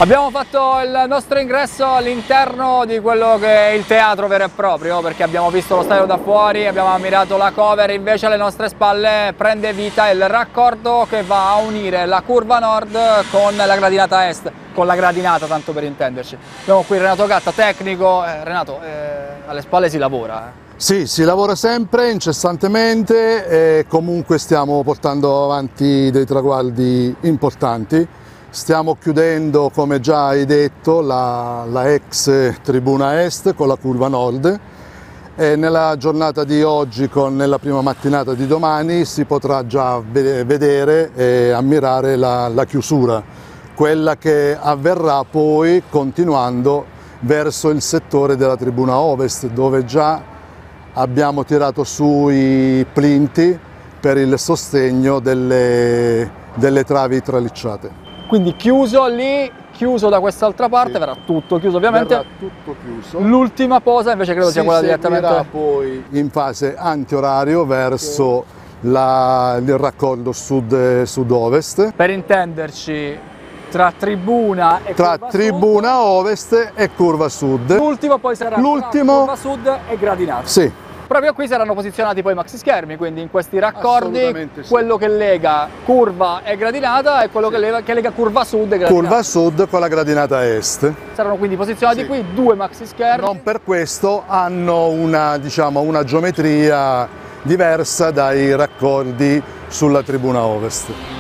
Abbiamo fatto il nostro ingresso all'interno di quello che è il teatro vero e proprio, perché abbiamo visto lo stadio da fuori, abbiamo ammirato la cover, invece alle nostre spalle prende vita il raccordo che va a unire la curva nord con la gradinata est, con la gradinata tanto per intenderci. Abbiamo qui Renato Gatta, tecnico. Renato, alle spalle si lavora. Sì, si lavora sempre, incessantemente, e comunque stiamo portando avanti dei traguardi importanti. Stiamo chiudendo, come già hai detto, la ex tribuna est con la curva nord e nella giornata di oggi, nella prima mattinata di domani, si potrà già vedere e ammirare la chiusura, quella che avverrà poi continuando verso il settore della tribuna ovest, dove già abbiamo tirato su i plinti per il sostegno delle travi tralicciate. Quindi chiuso lì, chiuso da quest'altra parte, sì. Verrà tutto chiuso ovviamente. Verrà tutto chiuso. L'ultima posa invece credo sia quella direttamente. Poi in fase antiorario verso il raccordo sud-ovest. Per intenderci, tra tribuna e tribuna ovest e curva sud. L'ultimo poi sarà curva sud e gradinata. Sì. Proprio qui saranno posizionati poi i maxi schermi, quindi in questi raccordi quello che lega curva e gradinata e quello che lega curva sud e gradinata. Curva sud con la gradinata est. Saranno quindi posizionati qui due maxi schermi. Non per questo hanno una geometria diversa dai raccordi sulla tribuna ovest.